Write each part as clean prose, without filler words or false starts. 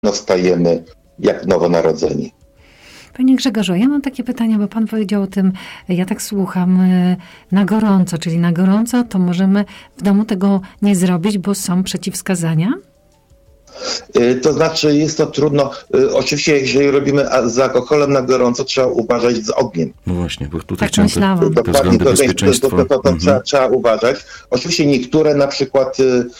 wstajemy jak nowonarodzeni. Panie Grzegorzu, ja mam takie pytanie, bo pan powiedział o tym, ja tak słucham, na gorąco, czyli na gorąco to możemy w domu tego nie zrobić, bo są przeciwwskazania? To znaczy jest to trudno. Oczywiście jeżeli robimy z alkoholem na gorąco, trzeba uważać z ogniem. No właśnie, bo tutaj tak myślałam. Dokładnie, to trzeba uważać. Oczywiście niektóre na przykład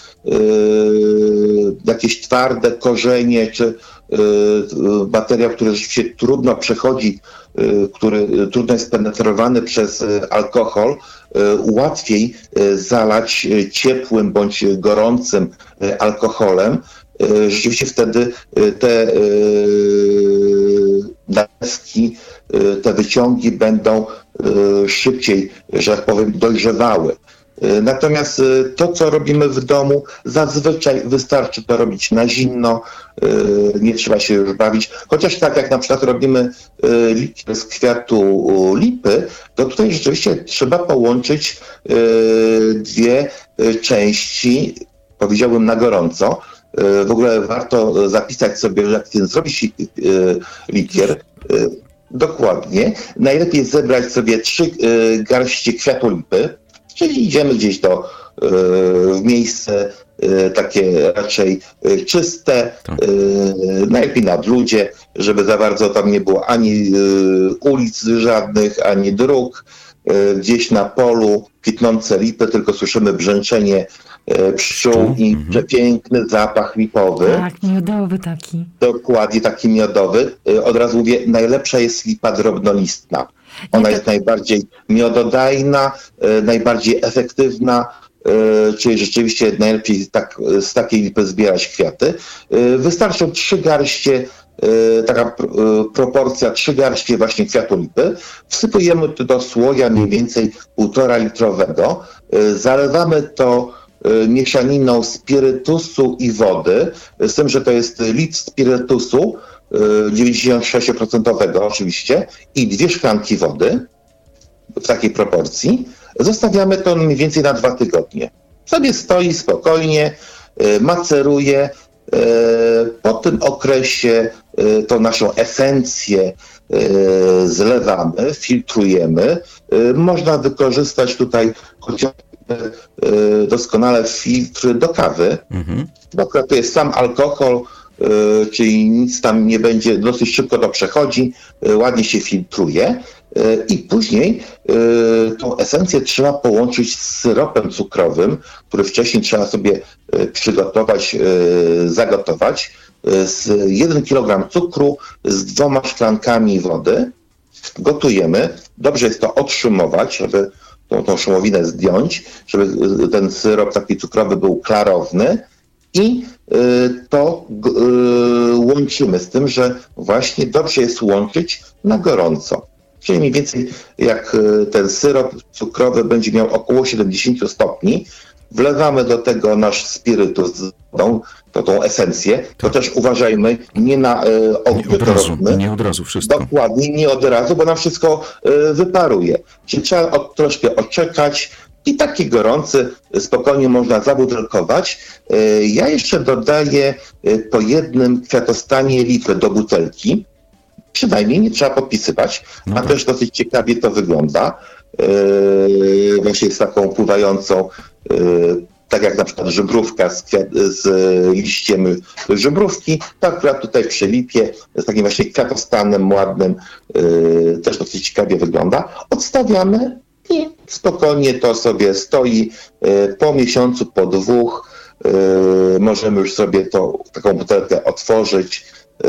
jakieś twarde korzenie, czy materiał, który rzeczywiście trudno przechodzi, który trudno jest penetrowany przez alkohol, łatwiej zalać ciepłym bądź gorącym alkoholem. Rzeczywiście wtedy te nalewki, te wyciągi będą szybciej, że tak powiem, dojrzewały. Natomiast to, co robimy w domu, zazwyczaj wystarczy to robić na zimno, nie trzeba się już bawić. Chociaż tak jak na przykład robimy likier z kwiatu lipy, to tutaj rzeczywiście trzeba połączyć dwie części, powiedziałbym na gorąco. W ogóle warto zapisać sobie, że jak chcemy zrobić likier, dokładnie, najlepiej zebrać sobie 3 garści kwiatu lipy, czyli idziemy gdzieś w miejsce takie raczej czyste, najlepiej na odludzie, żeby za bardzo tam nie było ani ulic żadnych, ani dróg, gdzieś na polu kwitnące lipy, tylko słyszymy brzęczenie pszczół i przepiękny zapach lipowy. Tak, miodowy taki. Dokładnie, taki miodowy. Od razu mówię, najlepsza jest lipa drobnolistna. Ona jest najbardziej miododajna, najbardziej efektywna, czyli rzeczywiście najlepiej z takiej lipy zbierać kwiaty. Wystarczą 3 garście, taka proporcja 3 garście właśnie kwiatu lipy. Wsypujemy do słoja mniej więcej 1,5 litrowego. Zalewamy to mieszaniną spirytusu i wody, z tym, że to jest litr spirytusu, 96% oczywiście, i 2 szklanki wody w takiej proporcji. Zostawiamy to mniej więcej na 2 tygodnie. Sobie stoi spokojnie, maceruje. Po tym okresie tą naszą esencję zlewamy, filtrujemy. Można wykorzystać tutaj chociażby doskonale filtry do kawy. Bo to jest sam alkohol, czyli nic tam nie będzie, dosyć szybko to przechodzi, ładnie się filtruje i później tą esencję trzeba połączyć z syropem cukrowym, który wcześniej trzeba sobie przygotować, zagotować, z 1 kg cukru z 2 szklankami wody. Gotujemy. Dobrze jest to odszumować, żeby tą szumowinę zdjąć, żeby ten syrop taki cukrowy był klarowny. I to łączymy z tym, że właśnie dobrze jest łączyć na gorąco. Czyli mniej więcej jak ten syrop cukrowy będzie miał około 70 stopni, wlewamy do tego nasz spirytus z wodą, tą esencję, to też uważajmy, nie na ogniu to robimy. Nie od razu wszystko. Dokładnie, nie od razu, bo nam wszystko wyparuje. Czyli trzeba troszkę odczekać, i taki gorący spokojnie można zabutelkować. Ja jeszcze dodaję po 1 kwiatostanie lipy do butelki. Przynajmniej nie trzeba podpisywać, a też dosyć ciekawie to wygląda. Właśnie z taką pływającą, tak jak na przykład żubrówka z liściem żubrówki, to akurat tutaj przy lipie z takim właśnie kwiatostanem ładnym też dosyć ciekawie wygląda. Odstawiamy i spokojnie to sobie stoi. Po miesiącu, po 2 możemy już sobie taką butelkę otworzyć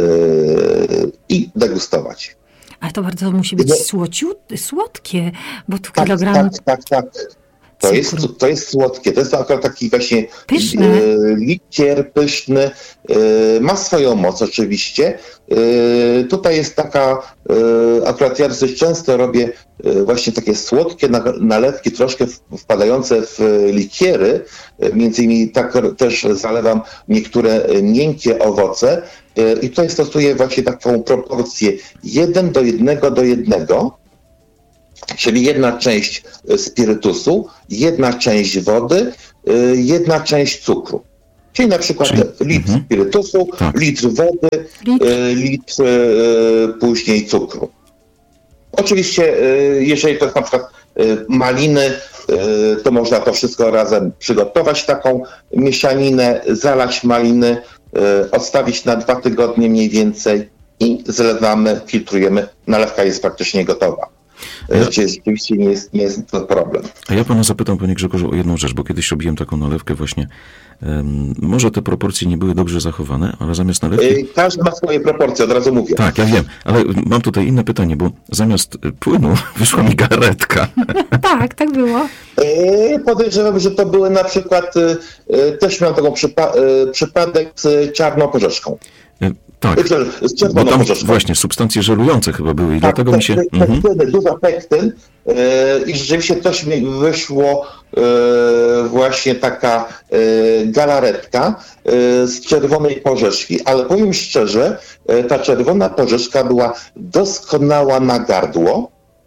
i degustować. Ale to bardzo musi być słodkie, bo tu kilogram... Tak. To jest słodkie. To jest akurat taki właśnie likier pyszny. Ma swoją moc oczywiście. Tutaj jest taka, akurat ja dosyć często robię właśnie takie słodkie nalewki, troszkę wpadające w likiery. Między innymi tak też zalewam niektóre miękkie owoce. I tutaj stosuję właśnie taką proporcję 1:1:1. Czyli 1 część spirytusu, 1 część wody, 1 część cukru. Czyli na przykład litr spirytusu, Tak. litr wody, litr później cukru. Oczywiście, jeżeli to jest na przykład maliny, to można to wszystko razem przygotować, taką mieszaninę, zalać maliny, odstawić na 2 tygodnie mniej więcej i zlewamy, filtrujemy. Nalewka jest praktycznie gotowa. Czyli rzeczywiście nie jest to problem. A ja pana zapytam, panie Grzegorzu, o jedną rzecz, bo kiedyś robiłem taką nalewkę właśnie. Może te proporcje nie były dobrze zachowane, ale zamiast nalewki... Każdy ma swoje proporcje, od razu mówię. Tak, ja wiem, ale mam tutaj inne pytanie, bo zamiast płynu wyszła mi galaretka. Tak było. Podejrzewam, że to były na przykład, też miałem taką przypadek z czarną porzeczką. Tak, z czerwoną bo tam porzeczką. właśnie substancje żelujące chyba były i Tak, dlatego mi się... Dużo pektyn i rzeczywiście też mi wyszło właśnie taka galaretka z czerwonej porzeczki, ale powiem szczerze, ta czerwona porzeczka była doskonała na gardło,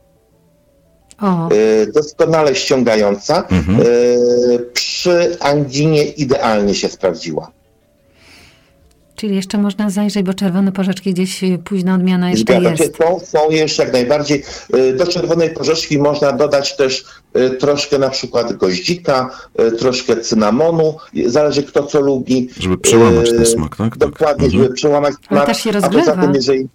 doskonale ściągająca, przy anginie idealnie się sprawdziła. Czyli jeszcze można zajrzeć, bo czerwone porzeczki gdzieś późna odmiana jeszcze Zgadza się, jest. są jeszcze jak najbardziej. Do czerwonej porzeczki można dodać też troszkę na przykład goździka, troszkę cynamonu, zależy kto co lubi. Żeby przełamać ten smak, tak? Dokładnie, żeby przełamać smak. Ale też się rozgrzewa. A poza tym, jeżeli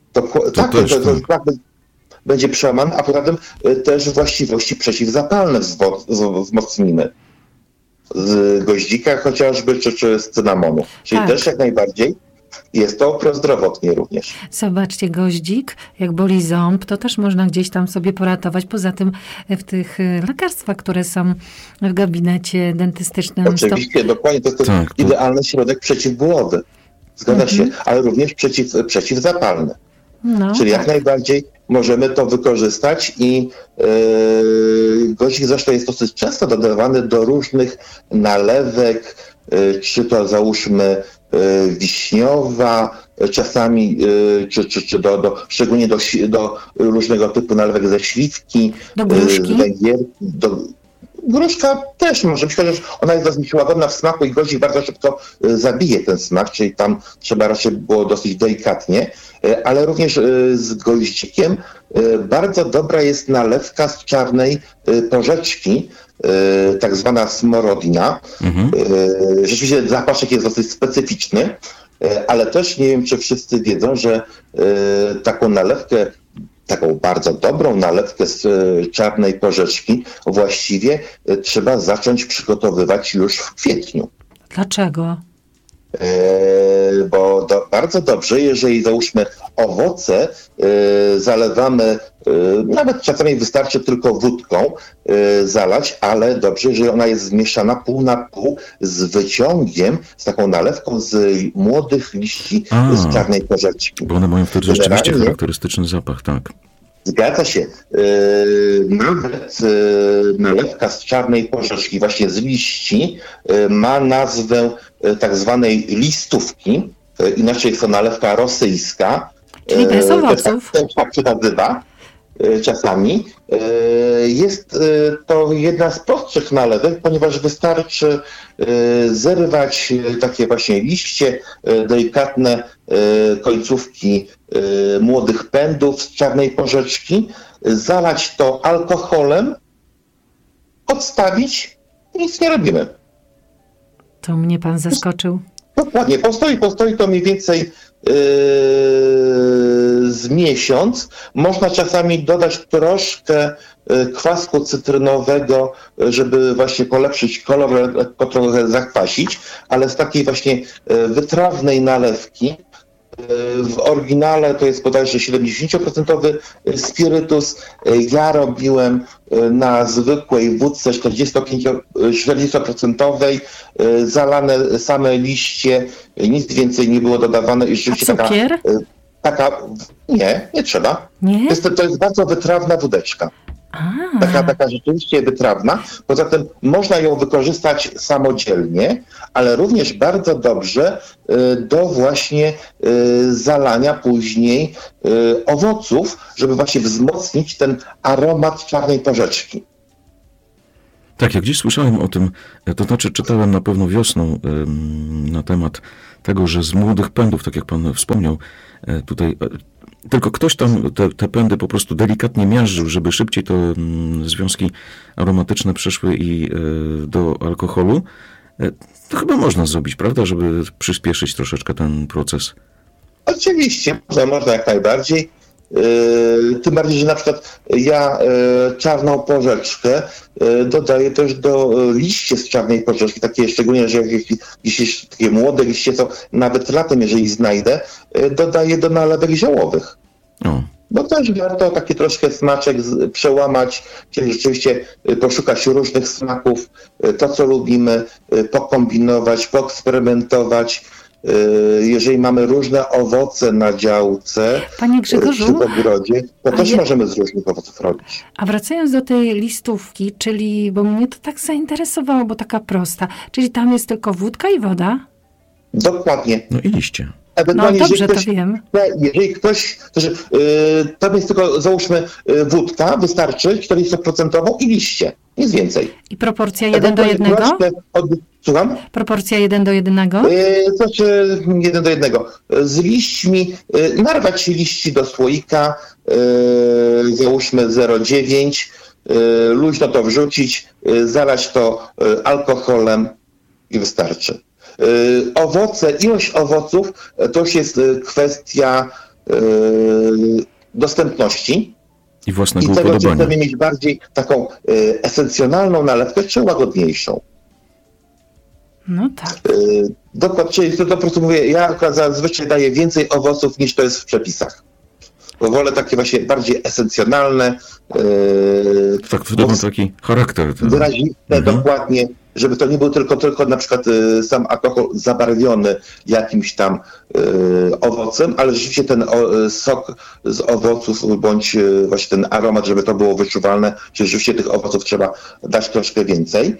będzie przełamany, a poza tym też właściwości przeciwzapalne wzmocnimy. Z goździka chociażby, czy z cynamonu. Czyli też jak najbardziej jest to prozdrowotnie również. Zobaczcie, goździk, jak boli ząb, to też można gdzieś tam sobie poratować. Poza tym w tych lekarstwach, które są w gabinecie dentystycznym. Oczywiście, dokładnie, to jest idealny środek przeciwbólowy. Zgadza się, ale również przeciwzapalny. Czyli jak najbardziej możemy to wykorzystać i goździk zresztą jest dosyć często dodawany do różnych nalewek, czy to załóżmy wiśniowa, czasami, czy szczególnie do różnego typu nalewek ze śliwki, z węgierki, gruszka też może być, chociaż ona jest dosyć łagodna w smaku i goździk bardzo szybko zabije ten smak, czyli tam trzeba raczej było dosyć delikatnie, ale również z goździkiem bardzo dobra jest nalewka z czarnej porzeczki, tak zwana smorodina. Rzeczywiście zapaszek jest dosyć specyficzny, ale też nie wiem, czy wszyscy wiedzą, że taką nalewkę, taką bardzo dobrą nalewkę z czarnej porzeczki właściwie trzeba zacząć przygotowywać już w kwietniu. Dlaczego? Bo bardzo dobrze, jeżeli załóżmy owoce zalewamy, nawet czasami wystarczy tylko wódką zalać, ale dobrze, jeżeli ona jest zmieszana pół na pół z wyciągiem, z taką nalewką z młodych liści z czarnej porzeczki. Bo one mają wtedy rzeczywiście charakterystyczny zapach, tak. Zgadza się. Nawet nalewka z czarnej porzeczki, właśnie z liści, ma nazwę tak zwanej listówki. Inaczej jest to nalewka rosyjska. Czyli bez owoców. Tak się nazywa czasami. Jest to jedna z prostszych nalewek, ponieważ wystarczy zerwać takie właśnie liście, delikatne końcówki młodych pędów z czarnej porzeczki, zalać to alkoholem, odstawić i nic nie robimy. To mnie pan zaskoczył. Dokładnie, postoi to mniej więcej z miesiąc. Można czasami dodać troszkę kwasku cytrynowego, żeby właśnie polepszyć kolor, lekko trochę zakwasić, ale z takiej właśnie wytrawnej nalewki, w oryginale to jest bodajże 70% spirytus. Ja robiłem na zwykłej wódce 40% zalane same liście, nic więcej nie było dodawane. I rzeczywiście cukier? Nie trzeba. Nie? To jest bardzo wytrawna wódeczka. Taka rzeczywiście wytrawna. Poza tym można ją wykorzystać samodzielnie, ale również bardzo dobrze do właśnie zalania później owoców, żeby właśnie wzmocnić ten aromat czarnej porzeczki. Tak, ja gdzieś słyszałem o tym, to znaczy czytałem na pewno wiosną na temat tego, że z młodych pędów, tak jak pan wspomniał tutaj, tylko ktoś tam te pędy po prostu delikatnie miażdżył, żeby szybciej to związki aromatyczne przeszły i do alkoholu. To chyba można zrobić, prawda, żeby przyspieszyć troszeczkę ten proces. Oczywiście, można jak najbardziej. Tym bardziej, że na przykład ja czarną porzeczkę dodaję też do liści z czarnej porzeczki, takie szczególnie, że jeśli takie młode liście są, nawet latem, jeżeli znajdę, dodaję do nalewek ziołowych. O. Bo też warto taki troszkę smaczek przełamać, czyli rzeczywiście poszukać różnych smaków, to co lubimy, pokombinować, poeksperymentować. Jeżeli mamy różne owoce na działce, Panie Grzegorzu, czy w ogrodzie, to też możemy z różnych owoców robić. A wracając do tej listówki, czyli, bo mnie to tak zainteresowało, bo taka prosta, czyli tam jest tylko wódka i woda? Dokładnie. No i liście. Ewentualnie, No dobrze, to wiem. Jeżeli ktoś, tam jest tylko, załóżmy, wódka, wystarczy 40% i liście, nic więcej. I proporcja 1:1? Słucham? Proporcja 1:1? Znaczy 1:1. Z liśćmi, narwać liści do słoika, załóżmy 0,9, luźno to wrzucić, zalać to alkoholem i wystarczy. Owoce, ilość owoców to już jest kwestia dostępności. I własnego tego, czy upodobania. chcemy mieć bardziej taką esencjonalną nalewkę, czy łagodniejszą. No tak. Dokładnie, czyli to po prostu mówię, ja akurat zazwyczaj daję więcej owoców niż to jest w przepisach. Bo wolę takie właśnie bardziej esencjonalne. Tak, wtedy ma taki charakter. Wyraziste, dokładnie, żeby to nie był tylko na przykład sam alkohol zabarwiony jakimś tam owocem, ale rzeczywiście ten sok z owoców bądź właśnie ten aromat, żeby to było wyczuwalne, czyli rzeczywiście tych owoców trzeba dać troszkę więcej.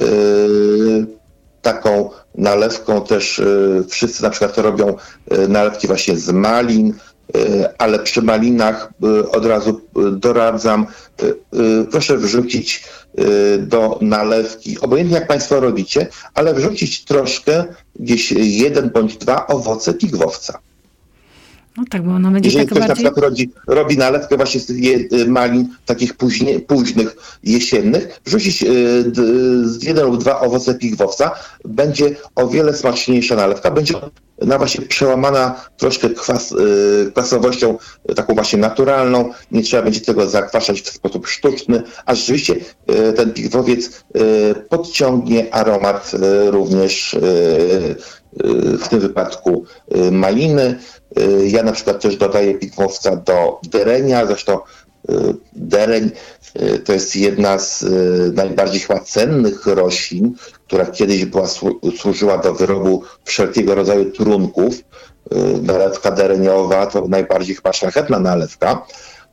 Taką nalewką też wszyscy na przykład robią nalewki właśnie z malin, ale przy malinach od razu doradzam, proszę wrzucić do nalewki, obojętnie jak Państwo robicie, ale wrzucić troszkę, gdzieś 1 bądź 2 owoce pigwowca. No tak, bo ona będzie Jeżeli tak ktoś bardziej... na przykład robi nalewkę właśnie z tych malin takich późnych, jesiennych, wrzucić z 1 lub 2 owoce pigwowca, będzie o wiele smaczniejsza nalewka, będzie ona właśnie przełamana troszkę kwasowością taką właśnie naturalną, nie trzeba będzie tego zakwaszać w sposób sztuczny, a rzeczywiście ten pigwowiec podciągnie aromat również w tym wypadku maliny. Ja na przykład też dodaję pigwowca do derenia, zresztą dereń to jest jedna z najbardziej chyba cennych roślin, która kiedyś służyła do wyrobu wszelkiego rodzaju trunków. Nalewka dereniowa to najbardziej chyba szlachetna nalewka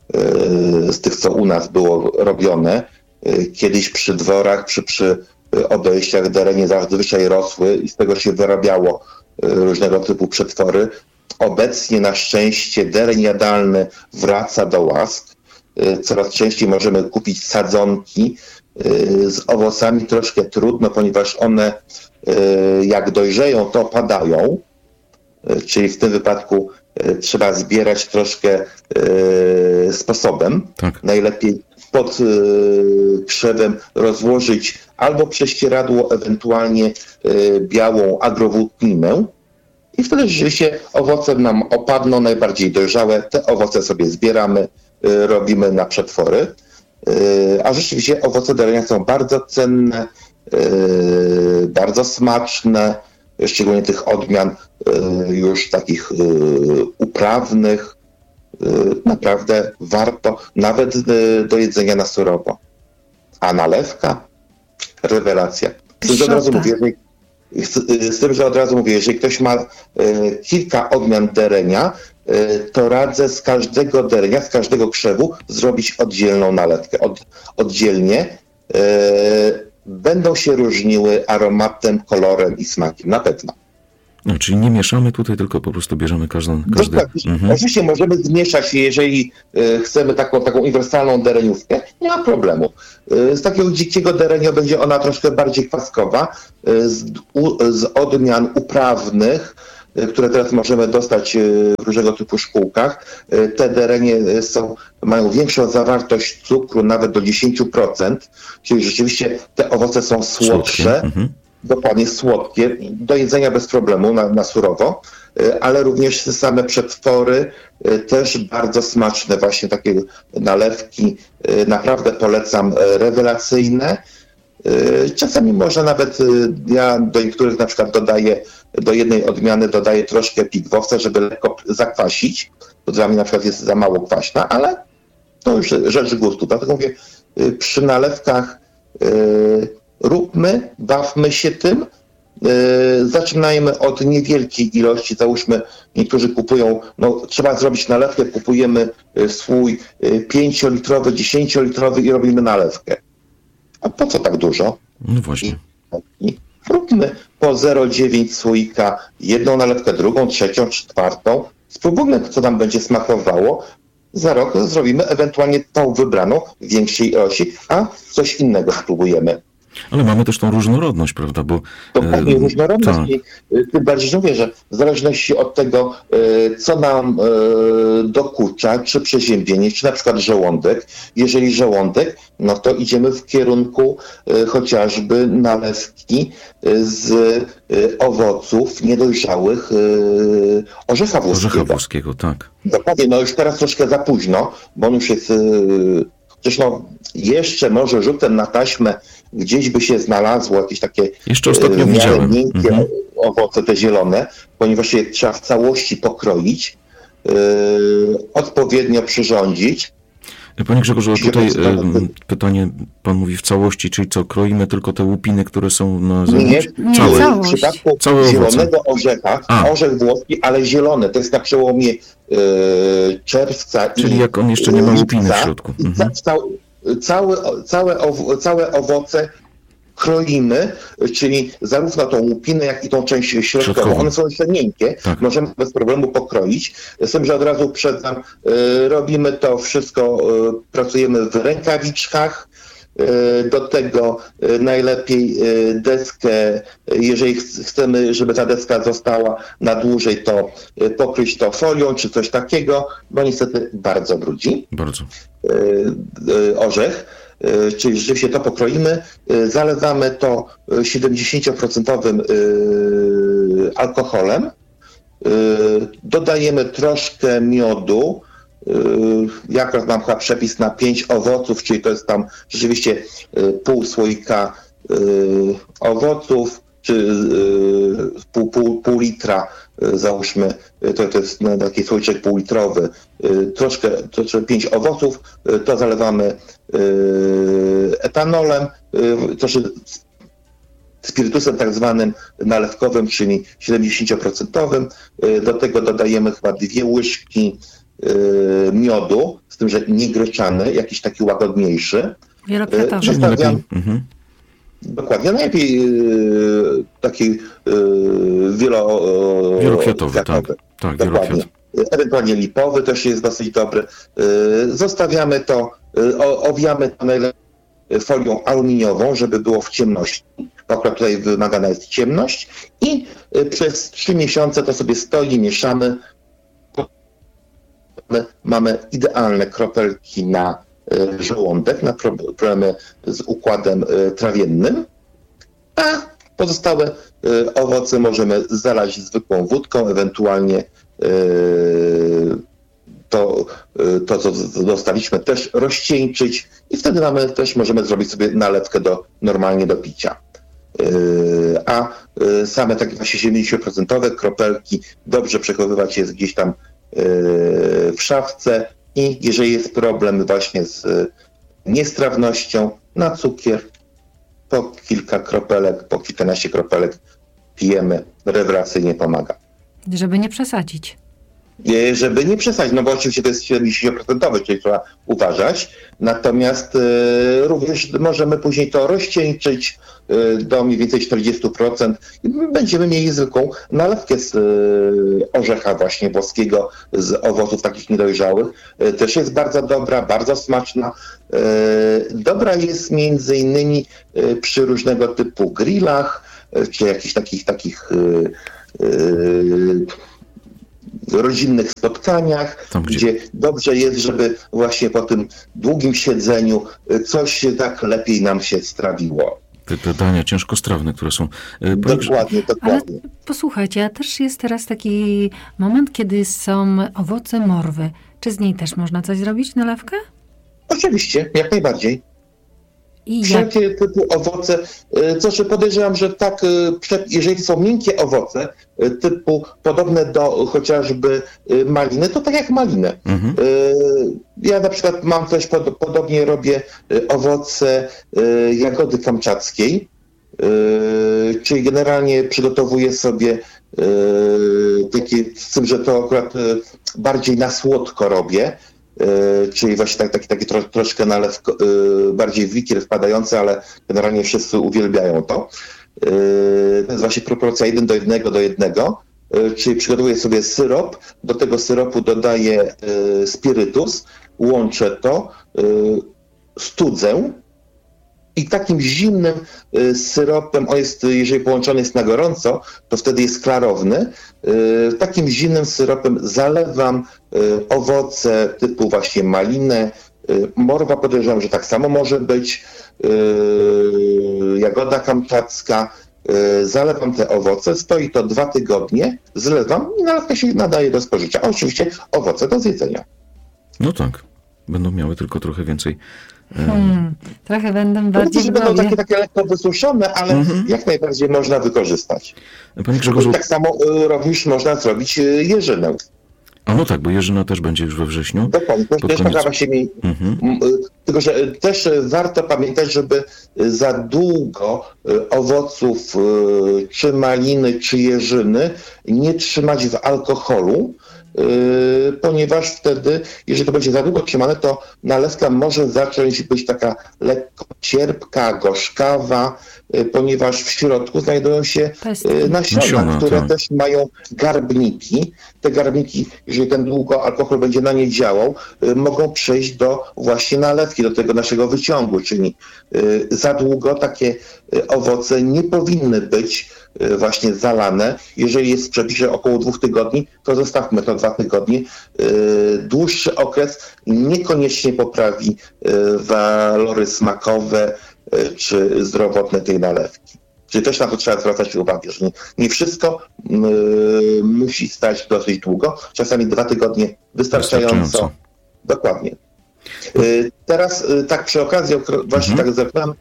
z tych, co u nas było robione. Kiedyś przy dworach, przy obejściach derenie zazwyczaj rosły i z tego się wyrabiało różnego typu przetwory. Obecnie na szczęście dereń jadalny wraca do łask. Coraz częściej możemy kupić sadzonki z owocami, troszkę trudno, ponieważ one jak dojrzeją, to opadają. Czyli w tym wypadku trzeba zbierać troszkę sposobem. Tak. Najlepiej pod krzewem rozłożyć albo prześcieradło, ewentualnie białą agrowłókninę. I wtedy rzeczywiście owoce nam opadną, najbardziej dojrzałe. Te owoce sobie zbieramy, robimy na przetwory. A rzeczywiście owoce derenia są bardzo cenne, bardzo smaczne, szczególnie tych odmian już takich uprawnych. Naprawdę warto, nawet do jedzenia na surowo. A nalewka? Rewelacja. Z tym, że od razu mówię, jeżeli ktoś ma kilka odmian derenia, to radzę z każdego derenia, z każdego krzewu zrobić oddzielną nalewkę. Oddzielnie będą się różniły aromatem, kolorem i smakiem, na pewno. No, czyli nie mieszamy tutaj, tylko po prostu bierzemy każdy. Oczywiście możemy zmieszać, jeżeli chcemy taką uniwersalną dereniówkę, nie ma problemu. Z takiego dzikiego derenio będzie ona troszkę bardziej kwaskowa, z odmian uprawnych, które teraz możemy dostać w różnego typu szkółkach. Te derenie mają większą zawartość cukru, nawet do 10%, czyli rzeczywiście te owoce są słodsze, dokładnie słodkie, do jedzenia bez problemu na surowo, ale również same przetwory też bardzo smaczne, właśnie takie nalewki, naprawdę polecam, rewelacyjne. Czasami można nawet, ja do niektórych na przykład do jednej odmiany dodaję troszkę pigwowca, żeby lekko zakwasić, to dla mnie na przykład jest za mało kwaśna, ale to już rzecz gustu. Dlatego mówię, przy nalewkach róbmy, bawmy się tym, zaczynajmy od niewielkiej ilości, załóżmy, niektórzy kupują, trzeba zrobić nalewkę, kupujemy słój 5-litrowy, 10-litrowy i robimy nalewkę. A po co tak dużo? No właśnie. Róbmy po 0,9 słoika, jedną nalewkę, drugą, trzecią, czwartą. Spróbujmy, co nam będzie smakowało. Za rok zrobimy ewentualnie tą wybraną w większej ilości, a coś innego spróbujemy. Ale mamy też tą różnorodność, prawda? Bo dokładnie, różnorodność. Tym bardziej, że mówię, że w zależności od tego, co nam dokucza, czy przeziębienie, czy na przykład żołądek. Jeżeli żołądek, no to idziemy w kierunku chociażby nalewki z owoców niedojrzałych orzecha włoskiego. Orzecha włoskiego, tak. Dokładnie, no już teraz troszkę za późno, bo on już jest... Zresztą jeszcze może rzutem na taśmę gdzieś by się znalazło jakieś takie jeszcze ostatnio widziałem miękkie owoce, te zielone, ponieważ je trzeba w całości pokroić, odpowiednio przyrządzić. Panie Grzegorzu, tutaj pytanie, pan mówi w całości, czyli co, kroimy tylko te łupiny, które są na zewnątrz? Nie, w przypadku zielonego orzecha, orzech włoski, ale zielone, to jest na przełomie czerwca i czyli jak on jeszcze nie ma łupiny w środku. Całe owoce kroimy, czyli zarówno tą łupinę, jak i tą część środkową. One są jeszcze miękkie, tak. Możemy bez problemu pokroić. Z tym, że od razu uprzedzam, robimy to wszystko, pracujemy w rękawiczkach. Do tego najlepiej deskę, jeżeli chcemy, żeby ta deska została na dłużej, to pokryć to folią czy coś takiego, bo niestety bardzo brudzi. Bardzo. Orzech. Czyli rzeczywiście to pokroimy, zalewamy to 70% alkoholem, dodajemy troszkę miodu, ja akurat mam chyba przepis na 5 owoców, czyli to jest tam rzeczywiście pół słoika owoców, czy pół litra, załóżmy, to jest taki słoiczek półlitrowy, troszkę 5 owoców, to zalewamy etanolem, troszkę spirytusem tak zwanym nalewkowym, czyli 70%. Do tego dodajemy chyba 2 łyżki miodu, z tym, że nie gryczany, jakiś taki łagodniejszy. Wielokwiatowy. Dokładnie, najlepiej taki wielokwiatowy, tak, dokładnie. Ewentualnie lipowy też jest dosyć dobry. Zostawiamy to, owiamy to najlepiej folią aluminiową, żeby było w ciemności. Akurat tutaj wymagana jest ciemność i przez 3 miesiące to sobie stoi, mieszamy. Mamy idealne kropelki na żołądek, na problemy z układem trawiennym, a pozostałe owoce możemy zalać zwykłą wódką, ewentualnie to co dostaliśmy, też rozcieńczyć i wtedy możemy zrobić sobie nalewkę normalnie do picia. A same takie właśnie 70% kropelki dobrze przechowywać jest gdzieś tam w szafce i jeżeli jest problem właśnie z niestrawnością, na cukier po kilka kropelek, po kilkanaście kropelek pijemy, rewelacyjnie pomaga. Żeby nie przesadzić. Żeby nie przesadzić, no bo oczywiście to jest 70%, czyli trzeba uważać, natomiast również możemy później to rozcieńczyć do mniej więcej 40% i będziemy mieli zwykłą nalewkę z orzecha właśnie włoskiego, z owoców takich niedojrzałych. Też jest bardzo dobra, bardzo smaczna. Dobra jest między innymi przy różnego typu grillach, czy jakichś takich rodzinnych spotkaniach, gdzie dobrze jest, żeby właśnie po tym długim siedzeniu coś tak lepiej nam się strawiło. Te dania ciężkostrawne, które są... Dokładnie. Ale posłuchajcie, a też jest teraz taki moment, kiedy są owoce morwy. Czy z niej też można coś zrobić, nalewkę? Oczywiście, jak najbardziej. Wszelkie typy owoce, co podejrzewam, że tak, jeżeli są miękkie owoce, typu podobne do chociażby maliny, to tak jak malinę. Ja na przykład mam też, podobnie robię owoce jagody kamczackiej, czyli generalnie przygotowuję sobie takie, z tym, że to akurat bardziej na słodko robię, czyli właśnie taki troszkę nalew bardziej w wikier wpadający, ale generalnie wszyscy uwielbiają to. To jest właśnie proporcja 1:1, czyli przygotowuję sobie syrop, do tego syropu dodaję spirytus, łączę to, studzę i takim zimnym syropem, jeżeli połączony jest na gorąco, to wtedy jest klarowny. Takim zimnym syropem zalewam owoce typu właśnie malinę, morwa podejrzewam, że tak samo może być, jagoda kamczacka. Zalewam te owoce, stoi to 2 tygodnie, zlewam i nalewka się nadaje do spożycia. A oczywiście owoce do zjedzenia. No tak, będą miały tylko trochę więcej. Trochę będą bardziej że będą takie lekko wysuszone, ale jak najbardziej można wykorzystać. Panie Grzegorzu... Tak samo również można zrobić jeżynę. A no tak, bo jeżyna też będzie już we wrześniu. Dokładnie, też taka właśnie tylko że też warto pamiętać, żeby za długo owoców czy maliny, czy jeżyny nie trzymać w alkoholu, ponieważ wtedy, jeżeli to będzie za długo trzymane, to nalewka może zacząć być taka lekko cierpka, gorzkawa, ponieważ w środku znajdują się nasiona, które też mają garbniki. Te garbniki, jeżeli ten długo alkohol będzie na nie działał, mogą przejść do właśnie nalewki, do tego naszego wyciągu, czyli za długo takie owoce nie powinny być właśnie zalane. Jeżeli jest w przepisie około 2 tygodni, to zostawmy to 2 tygodnie. Dłuższy okres niekoniecznie poprawi walory smakowe czy zdrowotne tej nalewki. Czyli też na to trzeba zwracać uwagę, że nie wszystko musi stać dosyć długo. Czasami 2 tygodnie wystarczająco. Dokładnie. Teraz tak przy okazji, właśnie tak zerknąłem,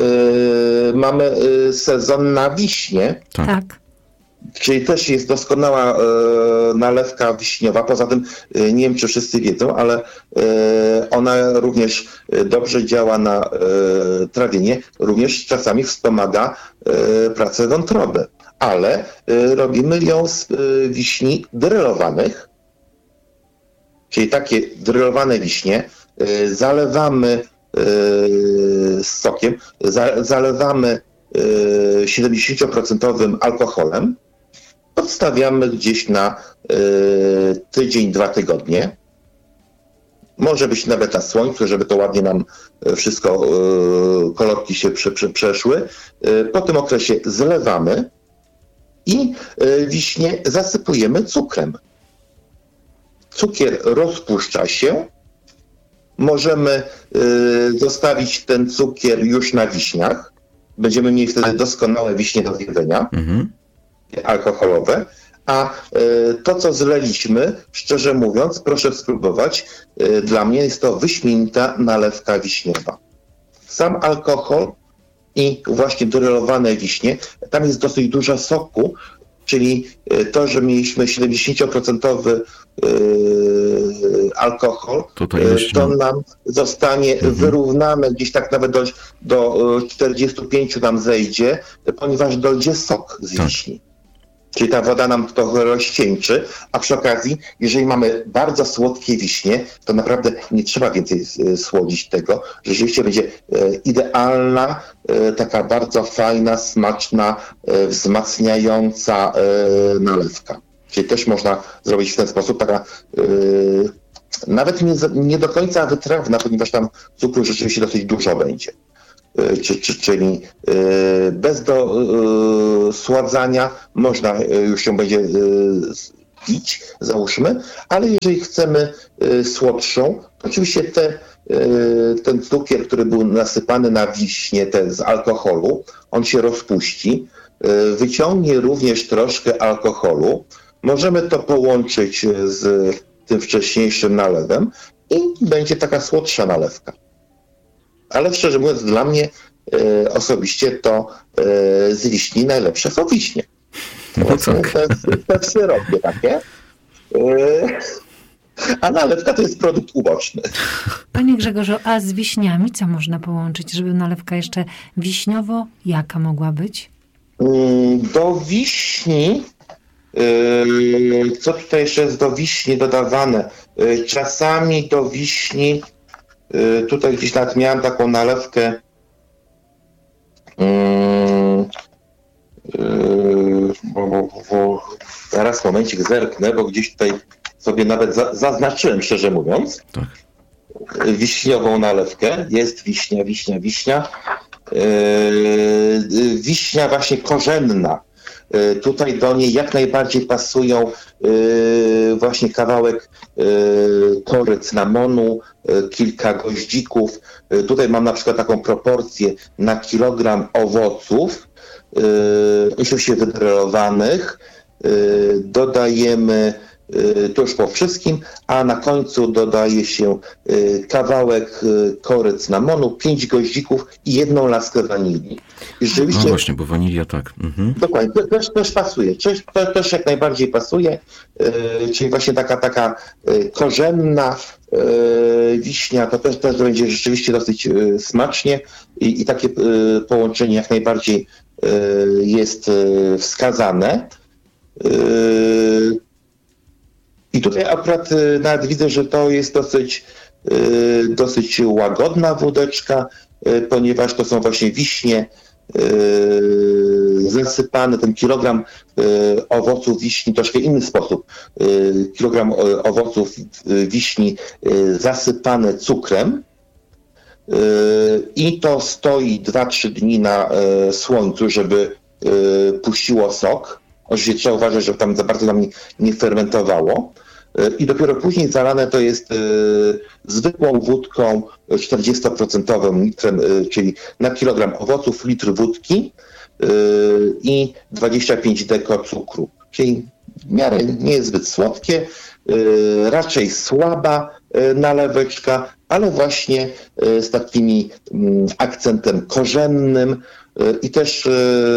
mamy sezon na wiśnie. Tak. Czyli też jest doskonała nalewka wiśniowa. Poza tym, nie wiem czy wszyscy wiedzą, ale ona również dobrze działa na trawienie, również czasami wspomaga pracę wątroby. Ale robimy ją z wiśni drylowanych, czyli takie drylowane wiśnie zalewamy sokiem, zalewamy 70% alkoholem, odstawiamy gdzieś na tydzień, 2 tygodnie. Może być nawet na słońcu, żeby to ładnie nam wszystko, kolorki się przeszły. Po tym okresie zlewamy i wiśnie zasypujemy cukrem. Cukier rozpuszcza się. Możemy zostawić ten cukier już na wiśniach. Będziemy mieli wtedy doskonałe wiśnie do zjedzenia, alkoholowe. A to, co zleliśmy, szczerze mówiąc, proszę spróbować, dla mnie jest to wyśmienita nalewka wiśniowa. Sam alkohol i właśnie drylowane wiśnie, tam jest dosyć dużo soku, czyli to, że mieliśmy 70% alkohol, to nam zostanie wyrównane, gdzieś tak nawet do 45 nam zejdzie, ponieważ dojdzie sok z wiśni. Czyli ta woda nam trochę rozcieńczy, a przy okazji, jeżeli mamy bardzo słodkie wiśnie, to naprawdę nie trzeba więcej słodzić tego. Rzeczywiście będzie idealna, taka bardzo fajna, smaczna, wzmacniająca nalewka. Czyli też można zrobić w ten sposób, taka nawet nie do końca wytrawna, ponieważ tam cukru rzeczywiście dosyć dużo będzie. Czyli bez dosładzania można już ją będzie pić, załóżmy, ale jeżeli chcemy słodszą, to oczywiście ten cukier, który był nasypany na wiśnie z alkoholu, on się rozpuści, wyciągnie również troszkę alkoholu. Możemy to połączyć z tym wcześniejszym nalewem i będzie taka słodsza nalewka. Ale szczerze mówiąc, dla mnie osobiście to z wiśni najlepsze są wiśnie. No tak. Te w syropie takie. A nalewka to jest produkt uboczny. Panie Grzegorzu, a z wiśniami co można połączyć, żeby nalewka jeszcze wiśniowo jaka mogła być? Do wiśni, co tutaj jeszcze jest do wiśni dodawane? Czasami do wiśni, tutaj gdzieś nawet miałem taką nalewkę, zaraz momencik zerknę, bo gdzieś tutaj sobie nawet zaznaczyłem, szczerze mówiąc, tak. Wiśniową nalewkę. Jest wiśnia. Wiśnia właśnie korzenna. Tutaj do niej jak najbardziej pasują właśnie kawałek kory cynamonu, kilka goździków. Tutaj mam na przykład taką proporcję na kilogram owoców, oczywiście wydrelowanych. Dodajemy to już po wszystkim, a na końcu dodaje się kawałek kory cynamonu, 5 goździków i 1 laskę wanilii. No właśnie, bo wanilia tak. Mhm. Dokładnie, też pasuje. Też jak najbardziej pasuje, czyli właśnie taka korzenna wiśnia, to też będzie rzeczywiście dosyć smacznie i takie połączenie jak najbardziej jest wskazane. I tutaj akurat nawet widzę, że to jest dosyć łagodna wódeczka, ponieważ to są właśnie wiśnie zasypane, ten kilogram owoców wiśni, troszkę inny sposób. Kilogram owoców wiśni zasypane cukrem i to stoi 2-3 dni na słońcu, żeby puściło sok. Oczywiście trzeba uważać, żeby tam za bardzo nam nie fermentowało. I dopiero później zalane to jest zwykłą wódką 40% litrem, czyli na kilogram owoców litr wódki i 25 deko cukru. Czyli w miarę nie jest zbyt słodkie, raczej słaba naleweczka, ale właśnie z takim akcentem korzennym i też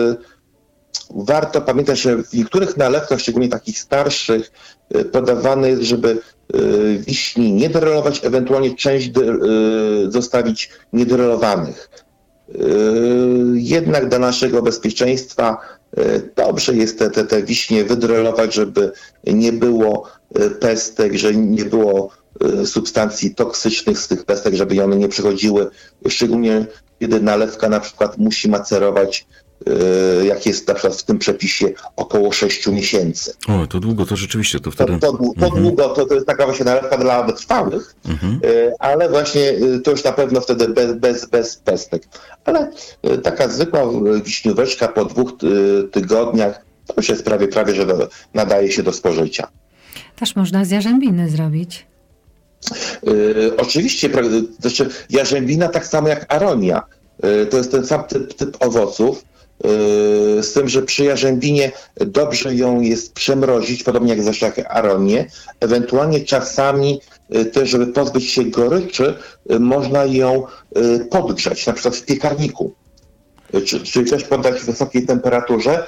warto pamiętać, że w niektórych nalewkach, szczególnie takich starszych, podawane jest, żeby wiśni nie derelować, ewentualnie część zostawić niederelowanych. Jednak dla naszego bezpieczeństwa dobrze jest te wiśnie wydrelować, żeby nie było pestek, że nie było substancji toksycznych z tych pestek, żeby one nie przechodziły, szczególnie kiedy nalewka na przykład musi macerować, jak jest na przykład w tym przepisie, około 6 miesięcy. O, to długo, to rzeczywiście, to wtedy... To długo, to jest taka właśnie nalewka dla wytrwałych, ale właśnie to już na pewno wtedy bez pestek. Ale taka zwykła wiśnióweczka po 2 tygodniach, to już jest prawie, że nadaje się do spożycia. Też można z jarzębiny zrobić. Oczywiście, znaczy jarzębina tak samo jak aronia. To jest ten sam typ owoców, z tym, że przy jarzębinie dobrze ją jest przemrozić, podobnie jak zresztą jak aronię. Ewentualnie czasami też, żeby pozbyć się goryczy, można ją podgrzać, na przykład w piekarniku. Czyli też poddać w wysokiej temperaturze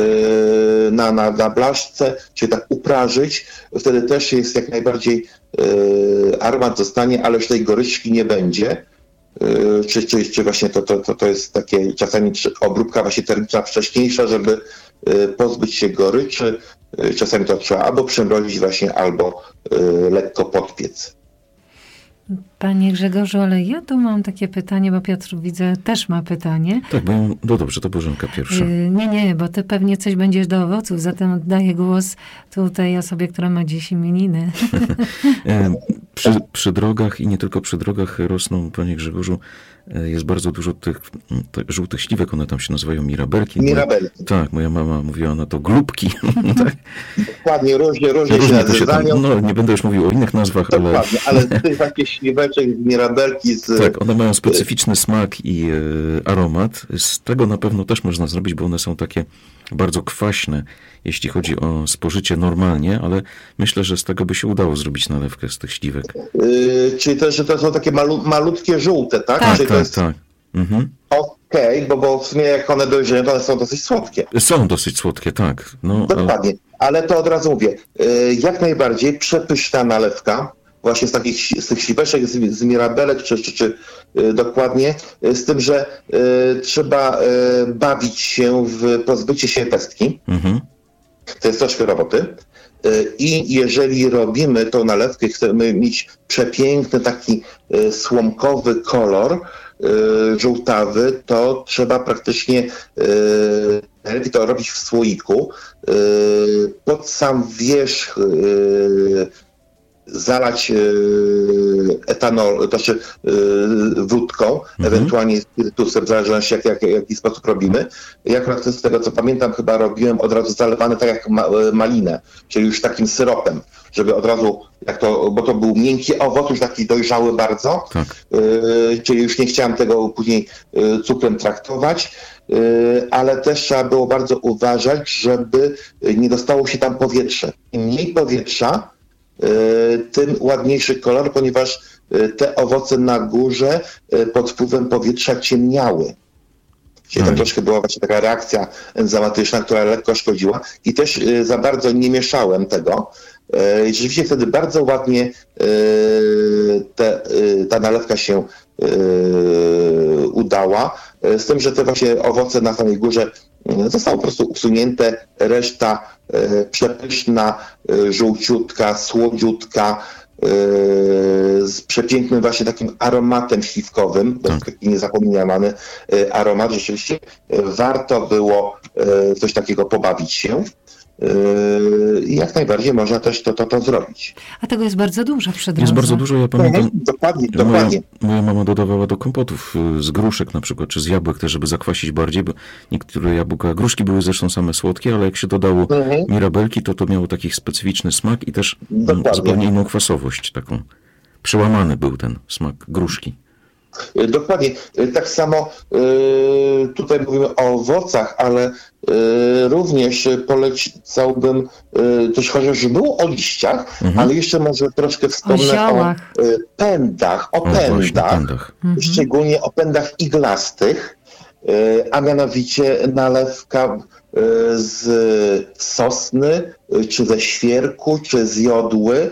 na blaszce, czyli tak uprażyć. Wtedy też jest jak najbardziej aromat zostanie, ale już tej goryczki nie będzie. Czy właśnie to jest takie czasami obróbka właśnie termiczna wcześniejsza, żeby pozbyć się goryczy. Czasami to trzeba albo przemrozić właśnie, albo lekko podpiec. Panie Grzegorzu, ale ja tu mam takie pytanie, bo Piotr, widzę, też ma pytanie. Tak, bo no dobrze, to Bożenka pierwsza. Nie, bo ty pewnie coś będziesz do owoców, zatem oddaję głos tutaj osobie, która ma dziś imieniny. Przy drogach i nie tylko przy drogach rosną, panie Grzegorzu, jest bardzo dużo tych żółtych śliwek, one tam się nazywają mirabelki. Mirabelki. Tak, moja mama mówiła na to glubki. Tak. Dokładnie, różnie się nazywają. No, nie będę już mówił o innych nazwach, dokładnie, ale z tych takich śliweczek, mirabelki... Tak, one mają specyficzny smak i aromat. Z tego na pewno też można zrobić, bo one są takie bardzo kwaśne, jeśli chodzi o spożycie normalnie, ale myślę, że z tego by się udało zrobić nalewkę z tych śliwek. Czyli też, że to są takie malutkie żółte, tak? Tak. Mhm. Okej, bo w sumie jak one dojrzeją, to one są dosyć słodkie. Są dosyć słodkie, tak. No, dokładnie, ale to od razu mówię, jak najbardziej przepyszna nalewka, właśnie z tych śliweczek, z mirabelek, czy dokładnie, z tym, że trzeba bawić się w pozbycie się pestki. Mhm. To jest troszkę roboty. I jeżeli robimy tą nalewkę i chcemy mieć przepiękny taki słomkowy kolor, żółtawy, to trzeba praktycznie to robić w słoiku. Pod sam wierzch zalać etanol, to znaczy wódką, ewentualnie spirytusem, w zależności jaki sposób robimy. Ja akurat z tego co pamiętam chyba robiłem od razu zalewane tak jak malinę, czyli już takim syropem, żeby od razu, bo to był miękki owoc, już taki dojrzały bardzo, tak. Czyli już nie chciałem tego później cukrem traktować, ale też trzeba było bardzo uważać, żeby nie dostało się tam powietrze. Im mniej powietrza, tym ładniejszy kolor, ponieważ te owoce na górze pod wpływem powietrza ciemniały. Czyli tam troszkę była właśnie taka reakcja enzymatyczna, która lekko szkodziła i też za bardzo nie mieszałem tego. I rzeczywiście wtedy bardzo ładnie ta nalewka się udała, z tym, że te właśnie owoce na samej górze zostały po prostu usunięte, reszta przepyszna, żółciutka, słodziutka, z przepięknym właśnie takim aromatem śliwkowym, to jest taki niezapomniany aromat. Rzeczywiście warto było coś takiego pobawić się. Jak najbardziej można też to zrobić. A tego jest bardzo dużo przy drodze. Jest bardzo dużo, ja pamiętam. Dokładnie. Moja mama dodawała do kompotów z gruszek na przykład, czy z jabłek też, żeby zakwasić bardziej, bo niektóre jabłka, gruszki były zresztą same słodkie, ale jak się dodało mirabelki, to miało taki specyficzny smak i też zupełnie inną kwasowość taką. Przełamany był ten smak gruszki. Dokładnie. Tak samo tutaj mówimy o owocach, ale również polecałbym też chociaż było o liściach, ale jeszcze może troszkę wspomnę o pędach, szczególnie o pędach iglastych, a mianowicie nalewka z sosny, czy ze świerku, czy z jodły,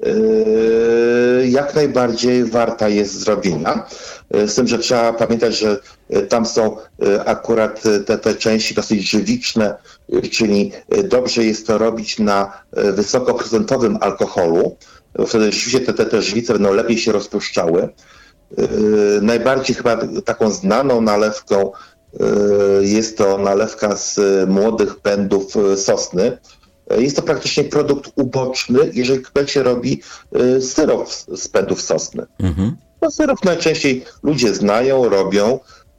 jak najbardziej warta jest zrobienia. Z tym, że trzeba pamiętać, że tam są akurat te części dosyć żywiczne, czyli dobrze jest to robić na wysokoprocentowym alkoholu. Wtedy rzeczywiście te żywice będą lepiej się rozpuszczały. Najbardziej chyba taką znaną nalewką jest to nalewka z młodych pędów sosny. Jest to praktycznie produkt uboczny, jeżeli się robi syrop z pędów sosny. No, syrop najczęściej ludzie znają, robią.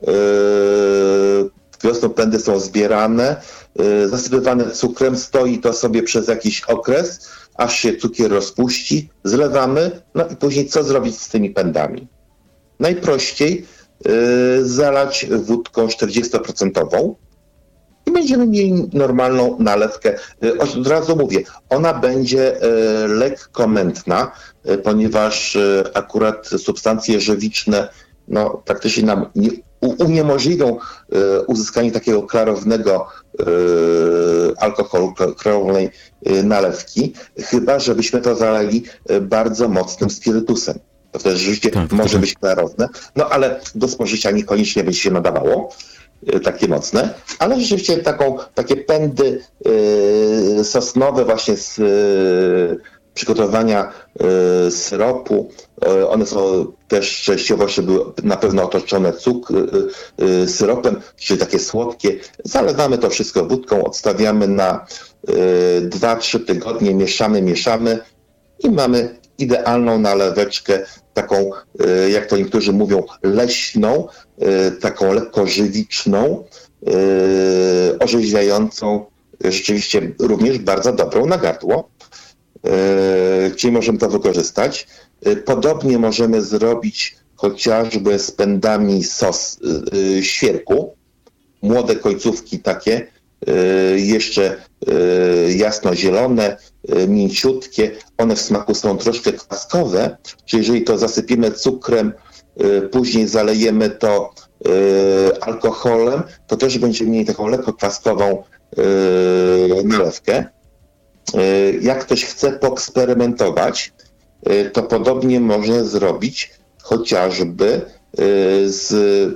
Wiosną pędy są zbierane, zasypywane cukrem, stoi to sobie przez jakiś okres, aż się cukier rozpuści, zlewamy, no i później co zrobić z tymi pędami? Najprościej zalać wódką 40% i będziemy mieli normalną nalewkę. Od razu mówię, ona będzie lekko mętna, ponieważ akurat substancje żywiczne praktycznie nam uniemożliwią uzyskanie takiego klarownego alkoholu, klarownej nalewki, chyba żebyśmy to zalali bardzo mocnym spirytusem. To wtedy rzeczywiście może być klarowne, ale do spożycia niekoniecznie będzie się nadawało. takie mocne, ale rzeczywiście takie pędy sosnowe właśnie z przygotowania syropu. One są też częściowo były na pewno otoczone syropem, czyli takie słodkie. Zalewamy to wszystko wódką, odstawiamy na 2-3 tygodnie, mieszamy i mamy idealną naleweczkę, taką, jak to niektórzy mówią, leśną, taką lekko żywiczną, orzeźwiającą, rzeczywiście również bardzo dobrą na gardło. Czyli możemy to wykorzystać. Podobnie możemy zrobić chociażby z pędami świerku. Młode końcówki takie, jeszcze jasnozielone, mięciutkie. One w smaku są troszkę kwaskowe, czyli jeżeli to zasypimy cukrem, później zalejemy to alkoholem, to też będziemy mieli taką lekko kwaskową nalewkę. Jak ktoś chce poeksperymentować, to podobnie może zrobić chociażby z